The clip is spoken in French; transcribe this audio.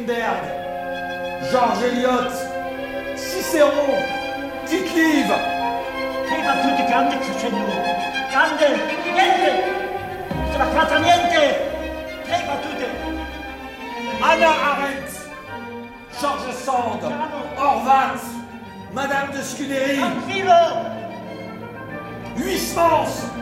Strindberg, George Eliot, Cicéron, Tite-Live. Prima tutti grandi crescendo. Grande, niente! Se la fatta niente! Prima tutti! Hannah Arendt, George Sand, Horvath, Madame de Scudéry, Tranquillo! Huysmans,